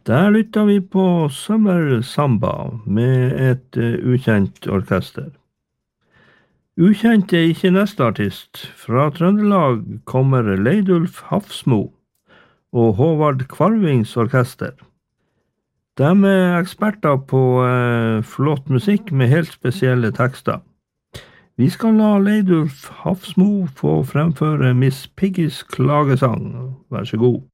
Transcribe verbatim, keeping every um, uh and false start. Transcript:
Der lytta vi på Summer Samba med et eh, ukjent orkester. Ukjent er ikke neste artist. Fra Trøndelag kommer Leidulf Hafsmo og Håvard Kvarvings orkester. De er eksperter på eh, flott musikk med helt spesielle tekster. Vi skal la Leidulf Hafsmo få fremføre Miss Piggys klagesang. Vær så god.